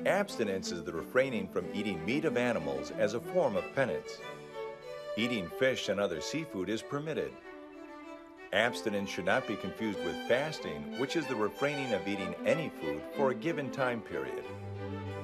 Abstinence is the refraining from eating meat of animals as a form of penance. Eating fish and other seafood is permitted. Abstinence should not be confused with fasting, which is the refraining of eating any food for a given time period.